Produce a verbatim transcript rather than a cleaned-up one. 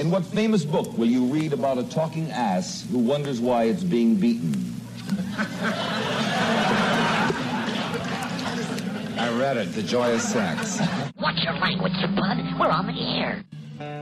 In what famous book will you read about a talking ass who wonders why it's being beaten? I read it, The Joy of Sex. Watch your language, Sir Bud. We're on the air.